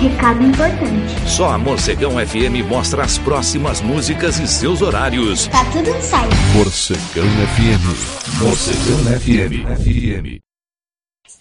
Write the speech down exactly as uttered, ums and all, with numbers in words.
Recado importante. Só a Morcegão F M mostra as próximas músicas e seus horários. Tá tudo no site. Morcegão F M. Morcegão F M. F M.